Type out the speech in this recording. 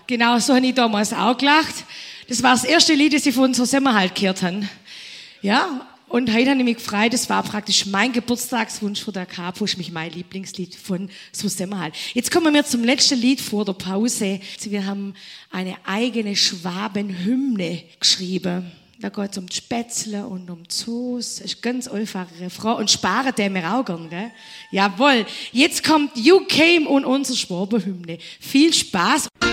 Genau, so habe ich damals auch gelacht. Das war das erste Lied, das ich von unserer Sommerhalt gehört habe. Ja, und heute habe ich mich gefreut, das war praktisch mein Geburtstagswunsch von der Capo, ist mich mein Lieblingslied von so Sommerhalt. Jetzt kommen wir zum letzten Lied vor der Pause. Wir haben eine eigene Schwabenhymne geschrieben. Da geht es um die Spätzle und um die Soße. Das ist ein ganz einfacher Refrain. Und sparen den wir auch gern, gell? Jawohl. Jetzt kommt You Came und unsere Schwabenhymne. Viel Spaß.